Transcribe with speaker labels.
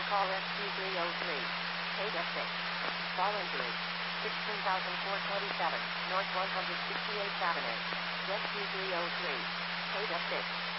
Speaker 1: call SQ303. Paid at 6. Fall injury. 16,427, North 168th Avenue. SQ303. Paid at 6.